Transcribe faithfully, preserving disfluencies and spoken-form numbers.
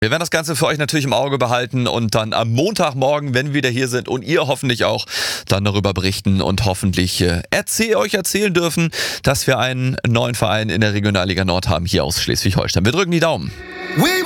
Wir werden das Ganze für euch natürlich im Auge behalten und dann am Montagmorgen, wenn wir wieder hier sind und ihr hoffentlich auch, dann darüber berichten und hoffentlich äh, erzähl, euch erzählen dürfen, dass wir einen neuen Verein in der Regionalliga Nord haben, hier aus Schleswig-Holstein. Wir drücken die Daumen.